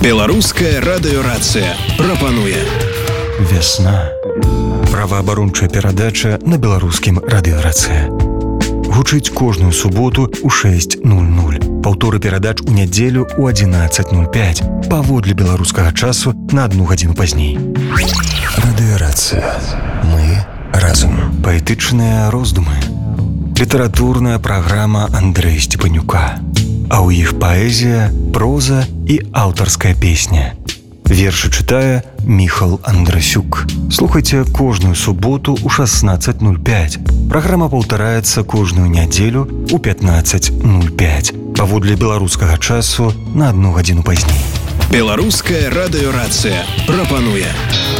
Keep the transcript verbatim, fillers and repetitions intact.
Беларуская радыёрацыя прапануе Вясна. Праваабарончая перадача на беларускім радыёрацыя. Гучыць кожную суботу ў шэсць нуль нуль. Паўторы перадач у нядзелю ў адзінаццаць нуль пяць. Паводле беларускага часу на адну гадзіну пазней. Радыёрацыя. Мы разам. Паэтычныя роздумы. Літаратурная праграма Андрэя Степанюка. А ў іх паэзія, проза і аўтарская песня. Вершы чытае Міхал Андрасюк. Слухайце кожную суботу ў шаснаццаць нуль пяць. Праграма паўтараецца кожную нядзелю ў пятнаццаць нуль пяць. Паводле беларускага часу на адну гадзіну пазней. Беларуская радыёрацыя прапануе